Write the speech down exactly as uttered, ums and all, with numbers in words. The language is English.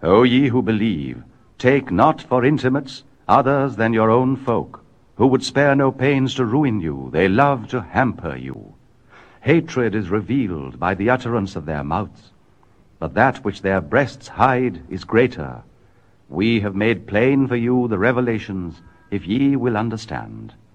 O ye who believe, take not for intimates others than your own folk, who would spare no pains to ruin you. They love to hamper you. Hatred is revealed by the utterance of their mouths, but that which their breasts hide is greater. We have made plain for you the revelations, if ye will understand.